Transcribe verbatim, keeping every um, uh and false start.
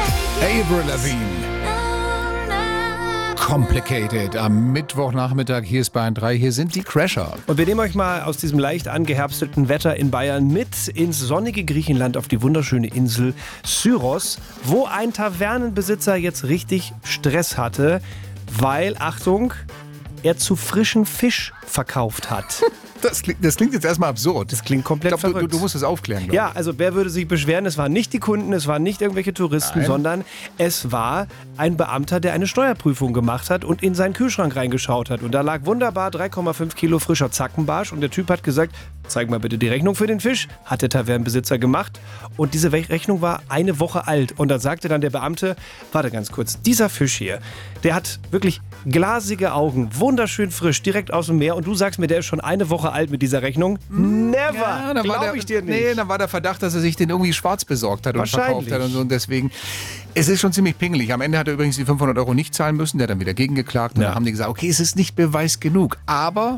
Avril Lavigne. Complicated. Am Mittwochnachmittag hier ist Bayern drei. Hier sind die Crasher. Und wir nehmen euch mal aus diesem leicht angeherbsteten Wetter in Bayern mit ins sonnige Griechenland auf die wunderschöne Insel Syros, wo ein Tavernenbesitzer jetzt richtig Stress hatte, weil, Achtung, er zu frischen Fisch verkauft hat. Das klingt, das klingt jetzt erstmal absurd. Das klingt komplett ich glaub, verrückt. Du, du musst es aufklären. Glaub. Ja, also wer würde sich beschweren? Es waren nicht die Kunden, es waren nicht irgendwelche Touristen, Nein. sondern es war ein Beamter, der eine Steuerprüfung gemacht hat und in seinen Kühlschrank reingeschaut hat. Und da lag wunderbar drei Komma fünf Kilo frischer Zackenbarsch und der Typ hat gesagt, zeig mal bitte die Rechnung für den Fisch. Hat der Tavernenbesitzer gemacht und diese Rechnung war eine Woche alt. Und da sagte dann der Beamte, warte ganz kurz, dieser Fisch hier, der hat wirklich glasige Augen, wunderschön frisch, direkt aus dem Meer und du sagst mir, der ist schon eine Woche alt mit dieser Rechnung? Never! Ja, dann war der, Glaube ich dir nicht. Nee, dann war der Verdacht, dass er sich den irgendwie schwarz besorgt hat und Wahrscheinlich. verkauft hat und so. Und deswegen, es ist schon ziemlich pingelig. Am Ende hat er übrigens die fünfhundert Euro nicht zahlen müssen. Der hat dann wieder gegengeklagt. Und Ja. dann haben die gesagt, okay, es ist nicht Beweis genug. Aber